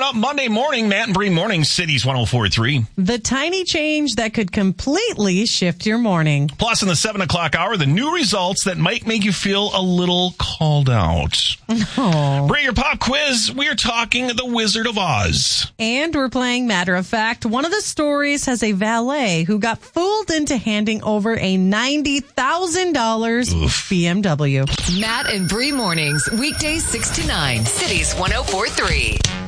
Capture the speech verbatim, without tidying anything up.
up Monday morning, Matt and Bree Morning, Cities one oh four point three. The tiny change that could completely shift your morning. Plus, in the seven o'clock hour, the new results that might make you feel a little called out. Oh. Bree, your pop quiz, we're talking The Wizard of Oz. And we're playing Matter of Fact. One of the stories has a valet who got fooled into handing over a ninety thousand dollars B M W. Matt and Bree Mornings, weekdays six to nine, Cities one oh four point three.